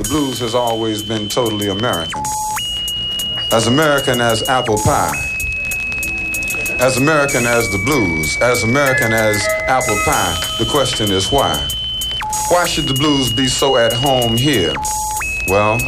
blues has always been totally American. As American as apple pie. As American as the blues. As American as apple pie. The question is why? Why should the blues be so at home here? Well,